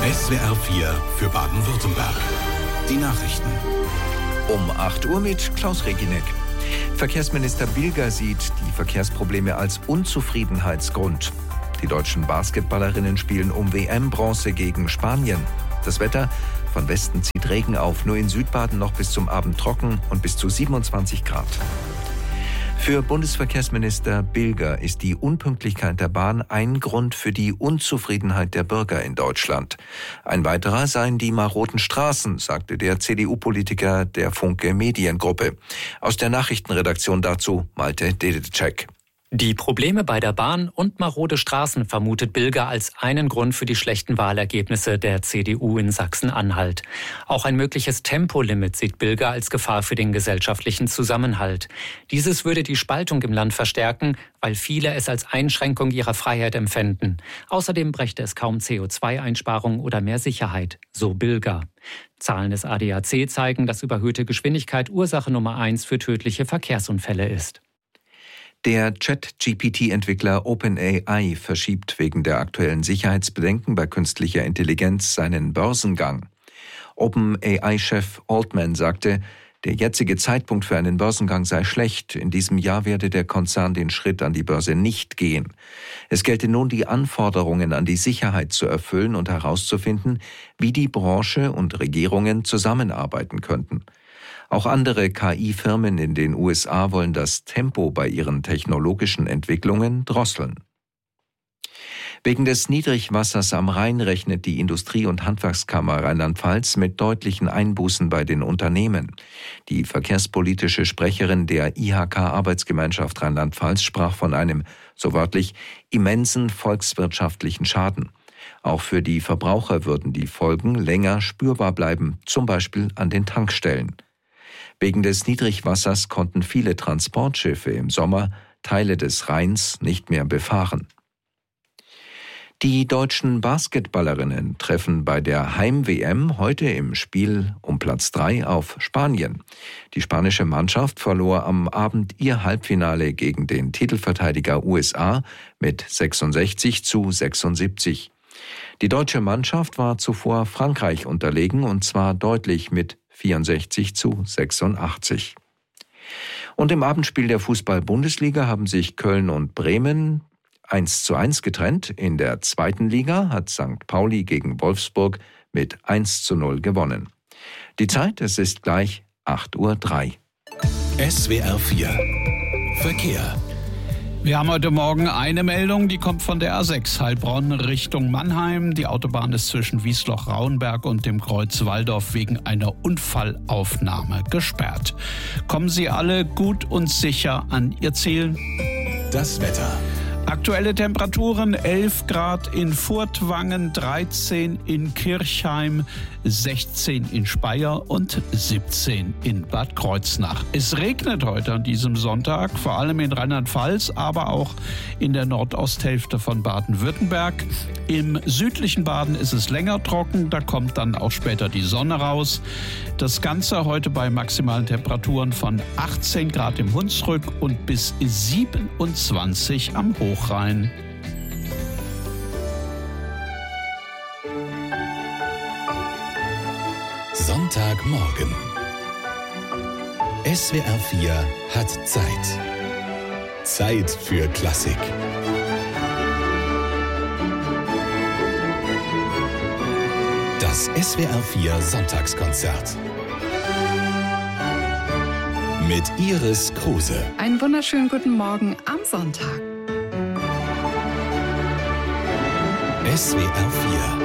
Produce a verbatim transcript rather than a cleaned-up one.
S W R vier für Baden-Württemberg. Die Nachrichten. Um acht Uhr mit Klaus Reginek. Verkehrsminister Bilger sieht die Verkehrsprobleme als Unzufriedenheitsgrund. Die deutschen Basketballerinnen spielen um W M-Bronze gegen Spanien. Das Wetter: von Westen zieht Regen auf, nur in Südbaden noch bis zum Abend trocken und bis zu siebenundzwanzig Grad. Für Bundesverkehrsminister Bilger ist die Unpünktlichkeit der Bahn ein Grund für die Unzufriedenheit der Bürger in Deutschland. Ein weiterer seien die maroden Straßen, sagte der C D U-Politiker der Funke Mediengruppe. Aus der Nachrichtenredaktion dazu Malte Dedecek. Die Probleme bei der Bahn und marode Straßen vermutet Bilger als einen Grund für die schlechten Wahlergebnisse der C D U in Sachsen-Anhalt. Auch ein mögliches Tempolimit sieht Bilger als Gefahr für den gesellschaftlichen Zusammenhalt. Dieses würde die Spaltung im Land verstärken, weil viele es als Einschränkung ihrer Freiheit empfänden. Außerdem brächte es kaum C O zwei Einsparung oder mehr Sicherheit, so Bilger. Zahlen des A D A C zeigen, dass überhöhte Geschwindigkeit Ursache Nummer eins für tödliche Verkehrsunfälle ist. Der Chat-G P T-Entwickler OpenAI verschiebt wegen der aktuellen Sicherheitsbedenken bei künstlicher Intelligenz seinen Börsengang. OpenAI-Chef Altman sagte, der jetzige Zeitpunkt für einen Börsengang sei schlecht. In diesem Jahr werde der Konzern den Schritt an die Börse nicht gehen. Es gelte nun, die Anforderungen an die Sicherheit zu erfüllen und herauszufinden, wie die Branche und Regierungen zusammenarbeiten könnten. Auch andere K I-Firmen in den U S A wollen das Tempo bei ihren technologischen Entwicklungen drosseln. Wegen des Niedrigwassers am Rhein rechnet die Industrie- und Handwerkskammer Rheinland-Pfalz mit deutlichen Einbußen bei den Unternehmen. Die verkehrspolitische Sprecherin der I H K-Arbeitsgemeinschaft Rheinland-Pfalz sprach von einem, so wörtlich, immensen volkswirtschaftlichen Schaden. Auch für die Verbraucher würden die Folgen länger spürbar bleiben, zum Beispiel an den Tankstellen. Wegen des Niedrigwassers konnten viele Transportschiffe im Sommer Teile des Rheins nicht mehr befahren. Die deutschen Basketballerinnen treffen bei der Heim-W M heute im Spiel um Platz drei auf Spanien. Die spanische Mannschaft verlor am Abend ihr Halbfinale gegen den Titelverteidiger U S A mit sechsundsechzig zu sechsundsiebzig. Die deutsche Mannschaft war zuvor Frankreich unterlegen, und zwar deutlich mit vierundsechzig zu sechsundachtzig. Und im Abendspiel der Fußball-Bundesliga haben sich Köln und Bremen eins zu eins getrennt. In der zweiten Liga hat Sankt Pauli gegen Wolfsburg mit eins zu null gewonnen. Die Zeit, es ist gleich acht Uhr drei. S W R vier Verkehr. Wir haben heute Morgen eine Meldung, die kommt von der A sechs Heilbronn Richtung Mannheim. Die Autobahn ist zwischen Wiesloch-Rauenberg und dem Kreuz Walldorf wegen einer Unfallaufnahme gesperrt. Kommen Sie alle gut und sicher an Ihr Ziel. Das Wetter. Aktuelle Temperaturen elf Grad in Furtwangen, dreizehn in Kirchheim, sechzehn in Speyer und siebzehn in Bad Kreuznach. Es regnet heute an diesem Sonntag, vor allem in Rheinland-Pfalz, aber auch in der Nordosthälfte von Baden-Württemberg. Im südlichen Baden ist es länger trocken, da kommt dann auch später die Sonne raus. Das Ganze heute bei maximalen Temperaturen von achtzehn Grad im Hunsrück und bis siebenundzwanzig am Hochrhein. Sonntagmorgen. S W R vier hat Zeit. Zeit für Klassik. Das S W R vier Sonntagskonzert. Mit Iris Kruse. Einen wunderschönen guten Morgen am Sonntag. S W R vier